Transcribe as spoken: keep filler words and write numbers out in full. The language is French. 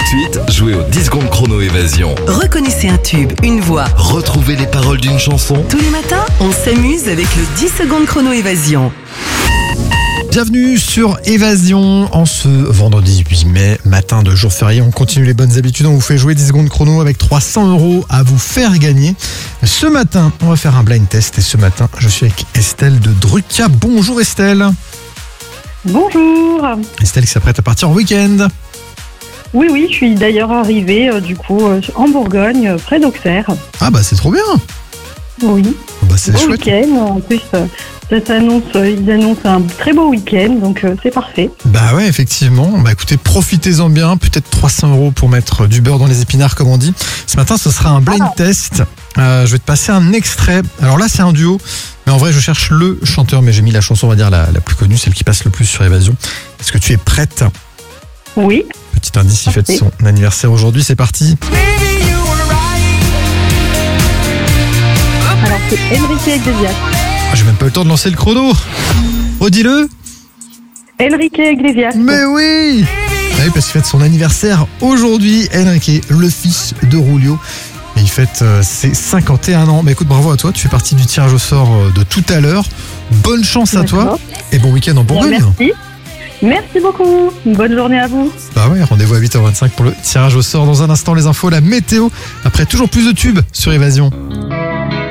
de suite, jouez au dix secondes chrono évasion. Reconnaissez un tube, une voix. Retrouvez les paroles d'une chanson. Tous les matins, on s'amuse avec le dix secondes chrono évasion. Bienvenue sur Évasion en ce vendredi huit mai, matin de jour férié. On continue les bonnes habitudes, on vous fait jouer dix secondes chrono avec trois cents euros à vous faire gagner. Ce matin, on va faire un blind test et ce matin, je suis avec Estelle de Drucka. Bonjour Estelle. Bonjour. Estelle qui s'apprête à partir en week-end. Oui, oui, je suis d'ailleurs arrivée euh, du coup euh, en Bourgogne, euh, près d'Auxerre. Ah bah c'est trop bien. Oui. Bah c'est Beau chouette. week-end. En plus, euh, ça s'annonce, euh, ils annoncent un très beau week-end, donc euh, c'est parfait. Bah ouais, effectivement. Bah écoutez, profitez-en bien. Peut-être trois cents euros pour mettre du beurre dans les épinards, comme on dit. Ce matin, ce sera un blind Ah. test. Euh, je vais te passer un extrait. Alors là, c'est un duo. Mais en vrai, je cherche le chanteur. Mais j'ai mis la chanson, on va dire, la, la plus connue, celle qui passe le plus sur Évasion. Est-ce que tu es prête ? Oui. Petit indice, il fête Parfait. son anniversaire aujourd'hui. C'est parti. Alors c'est Enrique Iglesias. Ah, j'ai même pas eu le temps de lancer le chrono. Redis-le. Enrique Iglesias. Mais oui. Ah oui, parce qu'il fête son anniversaire aujourd'hui. Enrique, le fils de Julio. Et il fête euh, ses cinquante et un ans. Mais écoute, bravo à toi. Tu fais partie du tirage au sort euh, de tout à l'heure. Bonne chance à toi. D'accord. Et bon week-end en Bien, Bourgogne. merci. Merci beaucoup. Bonne journée à vous. Bah ouais, rendez-vous à huit heures vingt-cinq pour le tirage au sort. Dans un instant, les infos, la météo. Après toujours plus de tubes sur Évasion.